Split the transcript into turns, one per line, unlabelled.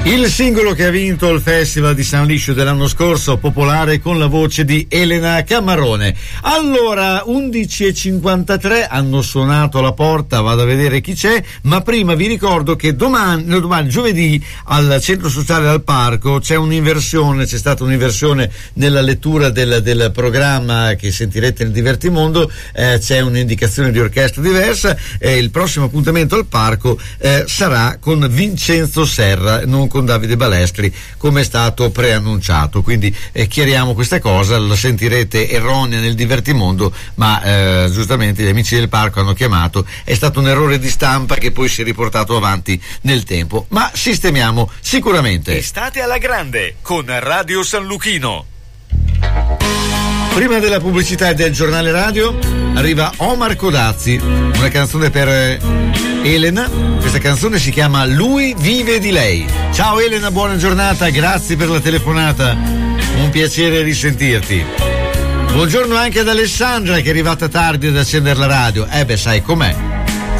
Il singolo che ha vinto il Festival di San Liscio dell'anno scorso, Popolare, con la voce di Elena Camarone. Allora, 11:53, hanno suonato alla porta, vado a vedere chi c'è, ma prima vi ricordo che domani, giovedì, al Centro Sociale al Parco c'è stata un'inversione nella lettura del programma che sentirete nel Divertimondo, c'è un'indicazione di orchestra diversa, il prossimo appuntamento al Parco sarà con Vincenzo Serra, non con Davide Balestri come è stato preannunciato, quindi chiariamo questa cosa, la sentirete erronea nel Divertimondo, ma giustamente gli amici del Parco hanno chiamato, è stato un errore di stampa che poi si è riportato avanti nel tempo, ma sistemiamo sicuramente.
Estate alla grande con Radio San Luchino.
Prima della pubblicità e del giornale radio arriva Omar Codazzi, una canzone per Elena. Questa canzone si chiama Lui vive di lei. Ciao Elena, buona giornata, grazie per la telefonata, un piacere risentirti. Buongiorno anche ad Alessandra che è arrivata tardi ad accendere la radio. Sai com'è?